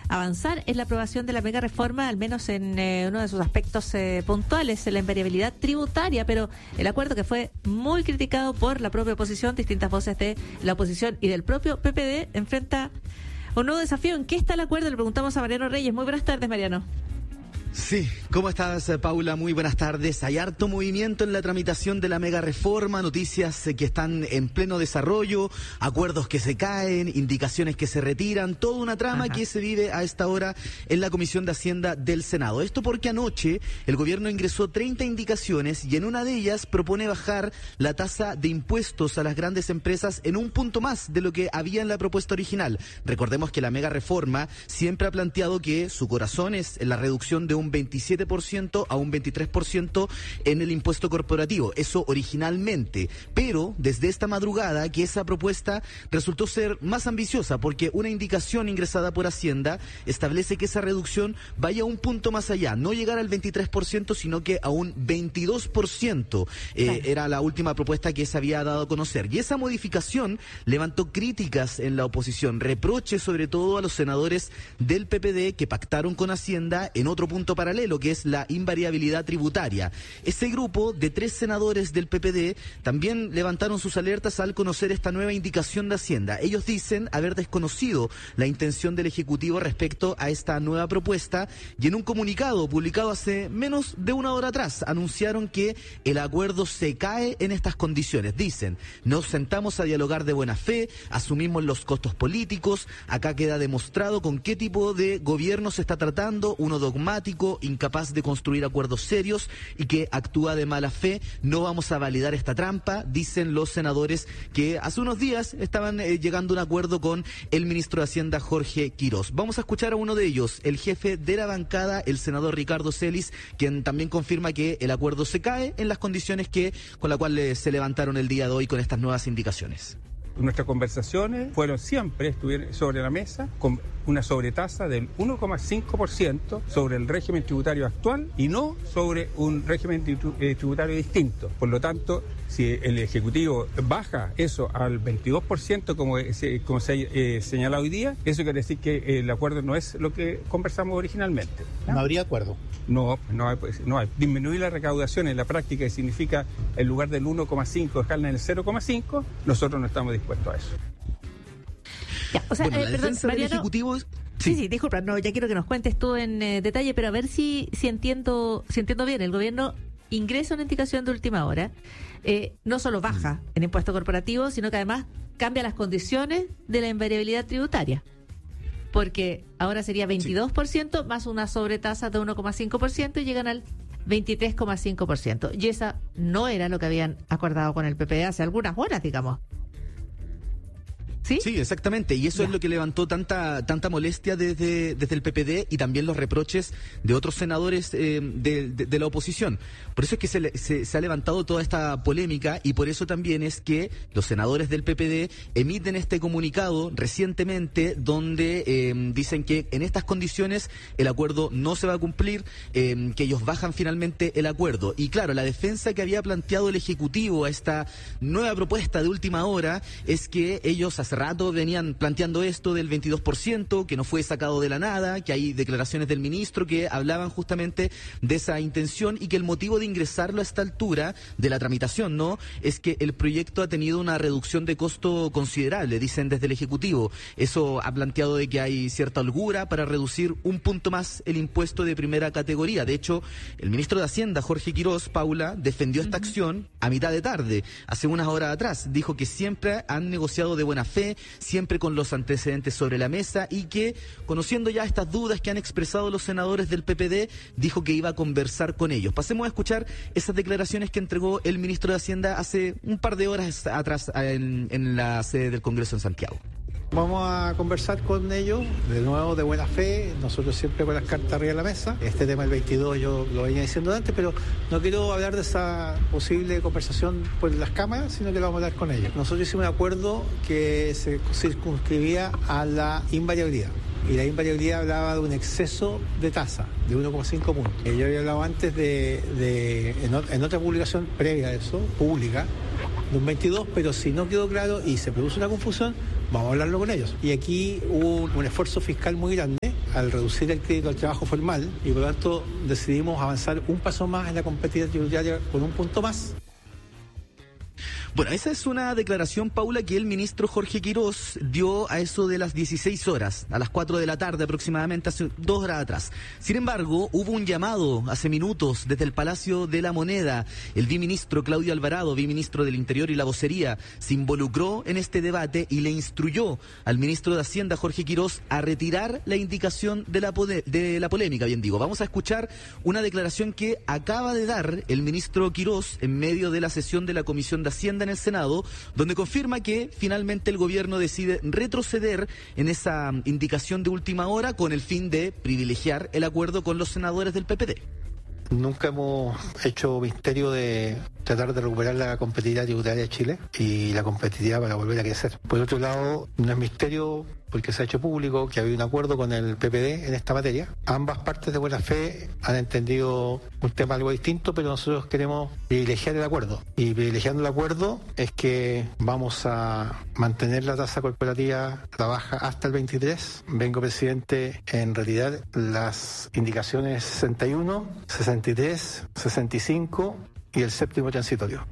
avanzar en la aprobación de la mega reforma, al menos en uno de sus aspectos puntuales, en la invariabilidad tributaria, pero el acuerdo que fue muy criticado por la propia oposición, distintas voces de la oposición y del propio PPD, enfrenta un nuevo desafío. ¿En qué está el acuerdo? Le preguntamos a Mariano Reyes. Muy buenas tardes, Mariano. Sí, ¿cómo estás, Paula? Muy buenas tardes. Hay harto movimiento en la tramitación de la mega reforma, noticias que están en pleno desarrollo, acuerdos que se caen, indicaciones que se retiran, toda una trama que se vive a esta hora en la Comisión de Hacienda del Senado. Esto porque anoche el gobierno ingresó 30 indicaciones y en una de ellas propone bajar la tasa de impuestos a las grandes empresas en un punto más de lo que había en la propuesta original. Recordemos que la mega reforma siempre ha planteado que su corazón es en la reducción de un 27% a un 23% en el impuesto corporativo. Eso originalmente. Pero desde esta madrugada que esa propuesta resultó ser más ambiciosa porque una indicación ingresada por Hacienda establece que esa reducción vaya un punto más allá. No llegar al 23%, sino que a un 22%. Era la última propuesta que se había dado a conocer. Y esa modificación levantó críticas en la oposición. Reproches sobre todo a los senadores del PPD que pactaron con Hacienda en otro punto paralelo, que es la invariabilidad tributaria. Ese grupo de 3 senadores del PPD también levantaron sus alertas al conocer esta nueva indicación de Hacienda. Ellos dicen haber desconocido la intención del Ejecutivo respecto a esta nueva propuesta y en un comunicado publicado hace menos de una hora atrás anunciaron que el acuerdo se cae en estas condiciones. Dicen, nos sentamos a dialogar de buena fe, asumimos los costos políticos, acá queda demostrado con qué tipo de gobierno se está tratando, uno dogmático, incapaz de construir acuerdos serios y que actúa de mala fe. No vamos a validar esta trampa, dicen los senadores que hace unos días estaban llegando a un acuerdo con el ministro de Hacienda, Jorge Quirós. Vamos a escuchar a uno de ellos, el jefe de la bancada, el senador Ricardo Celis, quien también confirma que el acuerdo se cae en las condiciones con la cual se levantaron el día de hoy con estas nuevas indicaciones. Nuestras conversaciones estuvieron sobre la mesa con una sobretasa del 1,5% sobre el régimen tributario actual y no sobre un régimen tributario distinto. Por lo tanto, si el Ejecutivo baja eso al 22%, como se ha señalado hoy día, eso quiere decir que el acuerdo no es lo que conversamos originalmente. ¿No habría acuerdo? No hay. Disminuir la recaudación en la práctica, que significa en lugar del 1,5 dejarla en el 0,5, nosotros no estamos dispuestos a eso. Ya, o sea, bueno, la defensa del Mariano, Ejecutivo... Sí, disculpa, ya quiero que nos cuentes tú en detalle, pero a ver si entiendo bien. El gobierno ingresa una indicación de última hora, no solo baja el impuesto corporativo, sino que además cambia las condiciones de la invariabilidad tributaria. Porque ahora sería 22% más una sobretasa de 1,5% y llegan al 23,5%. Y esa no era lo que habían acordado con el PPD hace algunas horas, digamos. Sí, exactamente, y eso es lo que levantó tanta molestia desde el PPD y también los reproches de otros senadores de la oposición. Por eso es que se ha levantado toda esta polémica y por eso también es que los senadores del PPD emiten este comunicado recientemente donde dicen que en estas condiciones el acuerdo no se va a cumplir, que ellos bajan finalmente el acuerdo. Y claro, la defensa que había planteado el Ejecutivo a esta nueva propuesta de última hora es que ellos hace rato venían planteando esto del 22%, que no fue sacado de la nada, que hay declaraciones del ministro que hablaban justamente de esa intención y que el motivo de ingresarlo a esta altura de la tramitación, ¿no?, es que el proyecto ha tenido una reducción de costo considerable, dicen desde el Ejecutivo. Eso ha planteado de que hay cierta holgura para reducir un punto más el impuesto de primera categoría. De hecho, el ministro de Hacienda, Jorge Quirós, Paula, defendió esta acción a mitad de tarde, hace unas horas atrás. Dijo que siempre han negociado de buena fe, siempre con los antecedentes sobre la mesa y que, conociendo ya estas dudas que han expresado los senadores del PPD, dijo que iba a conversar con ellos. Pasemos a escuchar esas declaraciones que entregó el ministro de Hacienda hace un par de horas atrás en la sede del Congreso en Santiago. Vamos a conversar con ellos, de nuevo de buena fe, nosotros siempre con las cartas arriba de la mesa. Este tema del 22 yo lo venía diciendo antes, pero no quiero hablar de esa posible conversación por las cámaras, sino que lo vamos a hablar con ellos. Nosotros hicimos un acuerdo que se circunscribía a la invariabilidad. Y la invariabilidad hablaba de un exceso de tasa, de 1,5 puntos. Yo había hablado antes en otra publicación previa a eso, pública, de un 22, pero si no quedó claro y se produce una confusión, vamos a hablarlo con ellos. Y aquí hubo un esfuerzo fiscal muy grande al reducir el crédito al trabajo formal y por lo tanto decidimos avanzar un paso más en la competitividad tributaria con un punto más. Bueno, esa es una declaración, Paula, que el ministro Jorge Quirós dio a eso de las 16 horas, a las 4 de la tarde aproximadamente, hace 2 horas atrás. Sin embargo, hubo un llamado hace minutos desde el Palacio de la Moneda. El viceministro Claudio Alvarado, viceministro del Interior y la Vocería, se involucró en este debate y le instruyó al ministro de Hacienda, Jorge Quirós, a retirar la indicación de la polémica, bien digo. Vamos a escuchar una declaración que acaba de dar el ministro Quirós en medio de la sesión de la Comisión de Hacienda en el Senado, donde confirma que finalmente el gobierno decide retroceder en esa indicación de última hora con el fin de privilegiar el acuerdo con los senadores del PPD. Nunca hemos hecho misterio de tratar de recuperar la competitividad tributaria de Chile y la competitividad para volver a crecer. Por otro lado, no es misterio porque se ha hecho público que había un acuerdo con el PPD en esta materia. Ambas partes de buena fe han entendido un tema algo distinto, pero nosotros queremos privilegiar el acuerdo. Y privilegiando el acuerdo es que vamos a mantener la tasa corporativa a la baja hasta el 23. Vengo, presidente, en retirar las indicaciones 61, 63, 65 y el séptimo transitorio.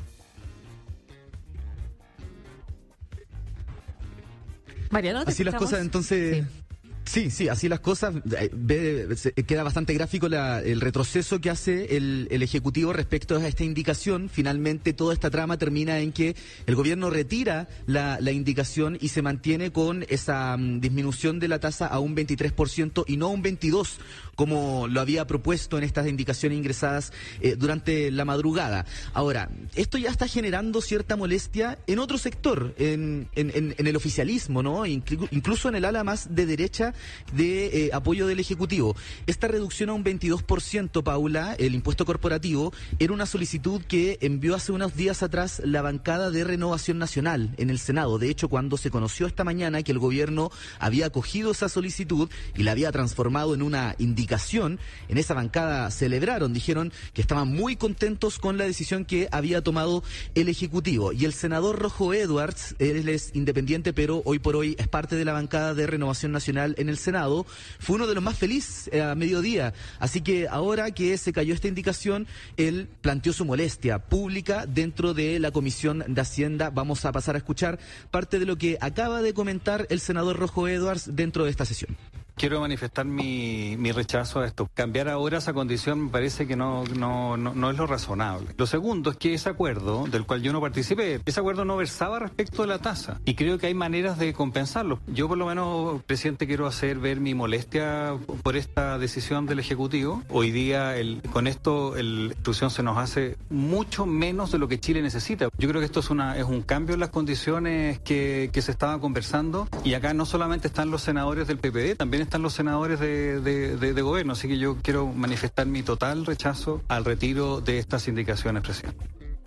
Mariano, así las cosas, entonces... Sí, así las cosas. Queda bastante gráfico el retroceso que hace el Ejecutivo respecto a esta indicación. Finalmente, toda esta trama termina en que el gobierno retira la indicación y se mantiene con esa disminución de la tasa a un 23% y no un 22%, como lo había propuesto en estas indicaciones ingresadas durante la madrugada. Ahora, esto ya está generando cierta molestia en otro sector, en el oficialismo, ¿no? Incluso en el ala más de derecha de apoyo del Ejecutivo. Esta reducción a un 22%, Paula, el impuesto corporativo, era una solicitud que envió hace unos días atrás la bancada de Renovación Nacional en el Senado. De hecho, cuando se conoció esta mañana que el gobierno había acogido esa solicitud y la había transformado en una indicación, en esa bancada celebraron, dijeron que estaban muy contentos con la decisión que había tomado el Ejecutivo. Y el senador Rojo Edwards, él es independiente, pero hoy por hoy es parte de la bancada de Renovación Nacional en el Senado, fue uno de los más felices a mediodía. Así que ahora que se cayó esta indicación, él planteó su molestia pública dentro de la Comisión de Hacienda. Vamos a pasar a escuchar parte de lo que acaba de comentar el senador Rojo Edwards dentro de esta sesión. Quiero manifestar mi rechazo a esto. Cambiar ahora esa condición me parece que no es lo razonable. Lo segundo es que ese acuerdo, del cual yo no participé, ese acuerdo no versaba respecto de la tasa. Y creo que hay maneras de compensarlo. Yo por lo menos, presidente, quiero hacer ver mi molestia por esta decisión del Ejecutivo. Hoy día, con esto, la institución se nos hace mucho menos de lo que Chile necesita. Yo creo que esto es un cambio en las condiciones que se estaban conversando. Y acá no solamente están los senadores del PPD, también están los senadores de gobierno, así que yo quiero manifestar mi total rechazo al retiro de estas indicaciones, presidente.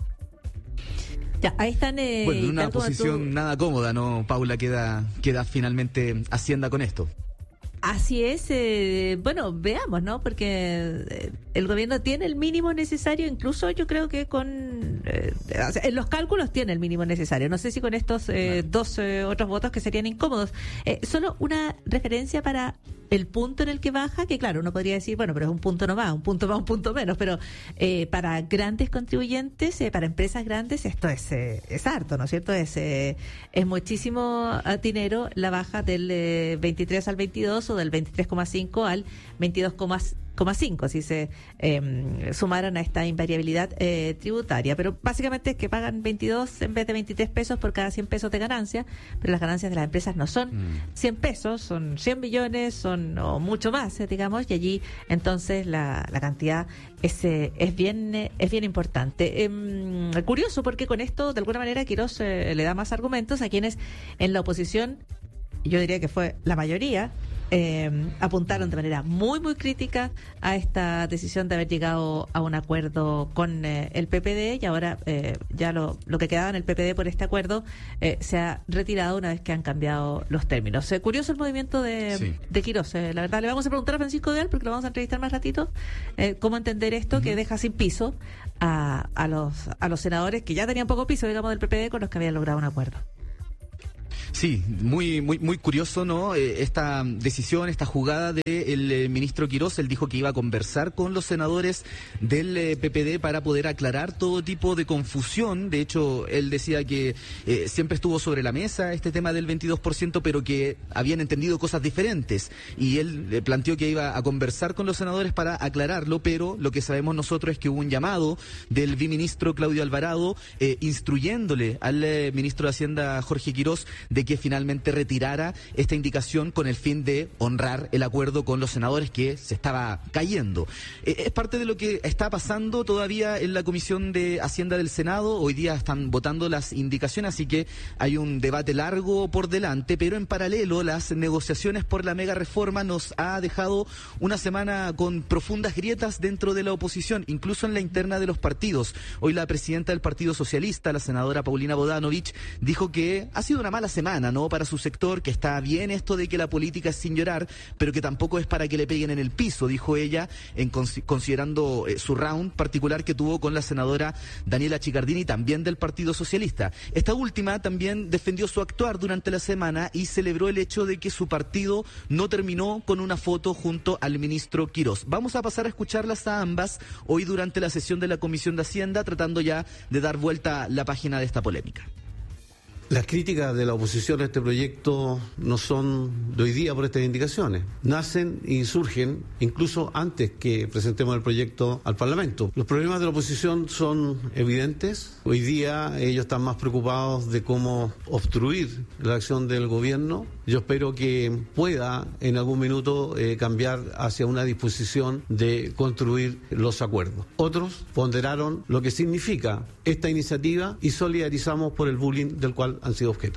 Ya, ahí están. Bueno, en una posición nada cómoda, ¿no, Paula? Queda finalmente Hacienda con esto. Así es, bueno, veamos, ¿no? Porque el gobierno tiene el mínimo necesario, incluso yo creo que en los cálculos tiene el mínimo necesario. No sé si con estos dos otros votos que serían incómodos. Solo una referencia para el punto en el que baja, que claro, uno podría decir, bueno, pero es un punto no más, un punto más, un punto menos, pero para grandes contribuyentes, para empresas grandes, esto es harto, ¿no es cierto? Es muchísimo dinero la baja del 23 al 22 o del 23,5 al 22,5 si se sumaran a esta invariabilidad tributaria, pero básicamente es que pagan 22 en vez de 23 pesos por cada 100 pesos de ganancia, pero las ganancias de las empresas no son 100 pesos, son 100 millones, o mucho más, digamos, y allí entonces la cantidad es bien importante. Curioso porque con esto de alguna manera Quirós le da más argumentos a quienes en la oposición, yo diría que fue la mayoría, apuntaron de manera muy crítica a esta decisión de haber llegado a un acuerdo con el PPD, y ahora ya lo que quedaba en el PPD por este acuerdo se ha retirado una vez que han cambiado los términos. Curioso el movimiento de Quirós. La verdad, le vamos a preguntar a Francisco Vidal, porque lo vamos a entrevistar más ratito, cómo entender esto que deja sin piso a los senadores que ya tenían poco piso, digamos, del PPD, con los que habían logrado un acuerdo. Sí, muy curioso, ¿no? Esta decisión, esta jugada del ministro Quirós. Él dijo que iba a conversar con los senadores del PPD para poder aclarar todo tipo de confusión. De hecho, él decía que siempre estuvo sobre la mesa este tema del 22%, pero que habían entendido cosas diferentes. Y él planteó que iba a conversar con los senadores para aclararlo, pero lo que sabemos nosotros es que hubo un llamado del viceministro Claudio Alvarado instruyéndole al ministro de Hacienda Jorge Quirós de que finalmente retirara esta indicación con el fin de honrar el acuerdo con los senadores que se estaba cayendo. Es parte de lo que está pasando todavía en la Comisión de Hacienda del Senado. Hoy día están votando las indicaciones, así que hay un debate largo por delante, pero en paralelo las negociaciones por la mega reforma nos ha dejado una semana con profundas grietas dentro de la oposición, incluso en la interna de los partidos. Hoy la presidenta del Partido Socialista, la senadora Paulina Bodanovich, dijo que ha sido una mala semana, ¿no?, para su sector, que está bien esto de que la política es sin llorar, pero que tampoco es para que le peguen en el piso, dijo ella, considerando su round particular que tuvo con la senadora Daniela Chiccardini, también del Partido Socialista. Esta última también defendió su actuar durante la semana y celebró el hecho de que su partido no terminó con una foto junto al ministro Quirós. Vamos a pasar a escucharlas a ambas hoy durante la sesión de la Comisión de Hacienda, tratando ya de dar vuelta la página de esta polémica. Las críticas de la oposición a este proyecto no son de hoy día por estas indicaciones. Nacen y surgen incluso antes que presentemos el proyecto al Parlamento. Los problemas de la oposición son evidentes. Hoy día ellos están más preocupados de cómo obstruir la acción del gobierno. Yo espero que pueda en algún minuto cambiar hacia una disposición de construir los acuerdos. Otros ponderaron lo que significa esta iniciativa y solidarizamos por el bullying del cual han sido objeto.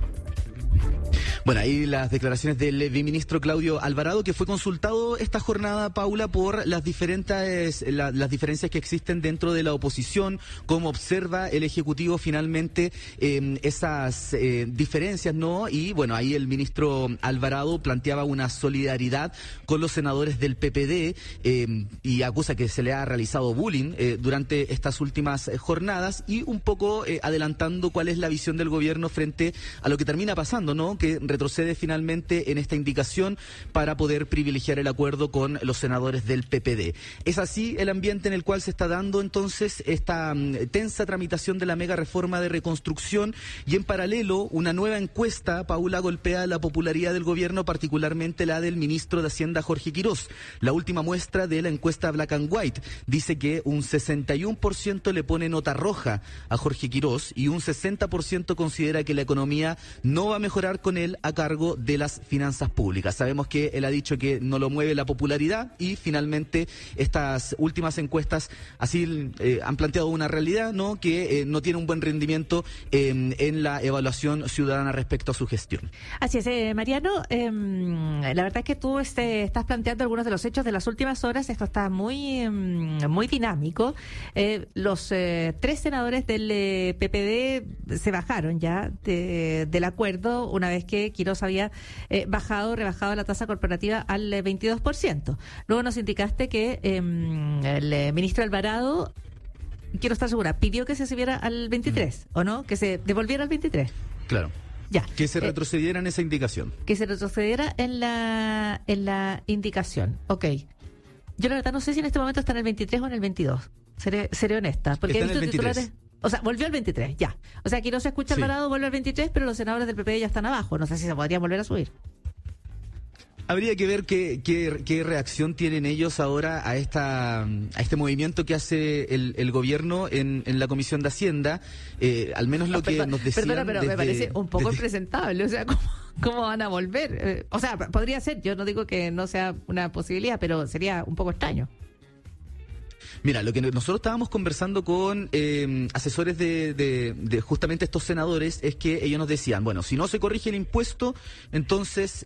Bueno, ahí las declaraciones del viceministro Claudio Alvarado, que fue consultado esta jornada, Paula, por las diferencias que existen dentro de la oposición, cómo observa el Ejecutivo finalmente esas diferencias, ¿no? Y bueno, ahí el ministro Alvarado planteaba una solidaridad con los senadores del PPD y acusa que se le ha realizado bullying durante estas últimas jornadas y un poco adelantando cuál es la visión del gobierno frente a lo que termina pasando, ¿no? Que retrocede finalmente en esta indicación para poder privilegiar el acuerdo con los senadores del PPD. Es así el ambiente en el cual se está dando entonces esta tensa tramitación de la mega reforma de reconstrucción y en paralelo una nueva encuesta, Paula, golpea la popularidad del gobierno, particularmente la del ministro de Hacienda Jorge Quirós. La última muestra de la encuesta Black and White dice que un 61% le pone nota roja a Jorge Quirós y un 60% considera que la economía no va a mejorar con él a cargo de las finanzas públicas. Sabemos que él ha dicho que no lo mueve la popularidad y finalmente estas últimas encuestas así han planteado una realidad, ¿no?, que no tiene un buen rendimiento en la evaluación ciudadana respecto a su gestión. Así es, Mariano, la verdad es que tú estás planteando algunos de los hechos de las últimas horas. Esto está muy dinámico. Los 3 senadores del PPD se bajaron ya del acuerdo una vez que Quirós había rebajado la tasa corporativa al 22%. Luego nos indicaste que el ministro Alvarado, quiero estar segura, pidió que se subiera al 23, ¿o no? Que se devolviera al 23. Claro. Ya. Que se retrocediera en esa indicación. Que se retrocediera en la indicación. Ok. Yo la verdad no sé si en este momento está en el 23 o en el 22. Seré honesta. Porque está en el 23. Titulares. O sea, volvió al 23, ya. O sea, aquí no se escucha Alvarado, vuelve al 23, pero los senadores del PP ya están abajo. No sé si se podrían volver a subir. Habría que ver qué reacción tienen ellos ahora a este movimiento que hace el gobierno en la Comisión de Hacienda. Al menos lo que nos decían. Perdona, pero me parece un poco impresentable. O sea, ¿cómo van a volver? O sea, podría ser. Yo no digo que no sea una posibilidad, pero sería un poco extraño. Mira, lo que nosotros estábamos conversando con asesores de justamente estos senadores es que ellos nos decían, bueno, si no se corrige el impuesto, entonces,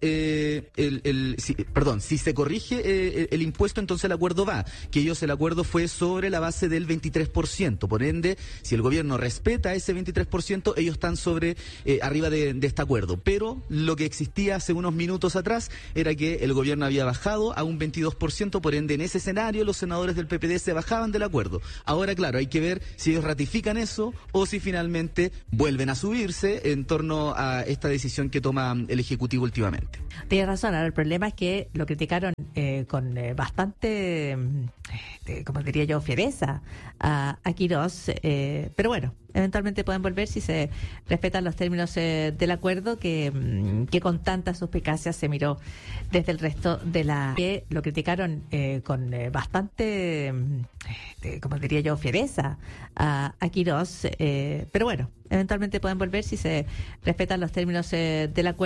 si se corrige el impuesto, entonces el acuerdo va. Que el acuerdo fue sobre la base del 23%. Por ende, si el gobierno respeta ese 23%, ellos están arriba de este acuerdo. Pero lo que existía hace unos minutos atrás era que el gobierno había bajado a un 22%, por ende, en ese escenario, los senadores del PPD se bajaron bajaban del acuerdo. Ahora, claro, hay que ver si ellos ratifican eso o si finalmente vuelven a subirse en torno a esta decisión que toma el Ejecutivo últimamente. Tienes razón, ahora el problema es que lo criticaron con bastante, como diría yo, fiereza a Quirós, pero bueno, eventualmente pueden volver si se respetan los términos del acuerdo que con tantas suspicacias se miró desde el resto de la... que lo criticaron con bastante, como diría yo, fiereza a Quirós, pero bueno, eventualmente pueden volver si se respetan los términos del acuerdo.